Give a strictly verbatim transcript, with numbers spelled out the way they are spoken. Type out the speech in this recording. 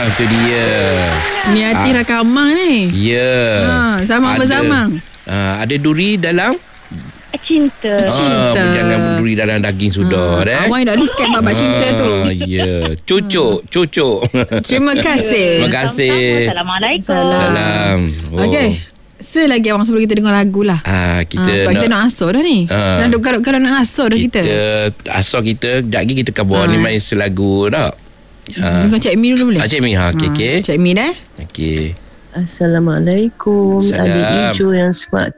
tu dia. Ni hati Ah. rakaman ni. Ya. Ha, Zamang Ada- berzamang. Ah, ada duri dalam Cinta. Cinta. Ah, jangan berduri dalam daging sudah. Ha, eh. awak dah list kat bab cinta tu. Ah, ya. Cucuk, cucuk. Terima kasih. Terima kasih. Assalamualaikum. Salam. Oh. Okey. Selagi awang sebelum kita dengar lagu lah. Ah, kita ha, sebab nak, kita nak asur dah ni. Ah. Nak duk garuk-garuk nak asur dah kita. kita asal kita sekejap lagi kita kabar Ah. ni main selagu tak? Ah. Dengan Cik Mi dulu boleh? Ah, Cik Mi, ha, okey, okey. Cik Mi dah. Okey. Assalamualaikum. Salam. Adik Ijo yang smart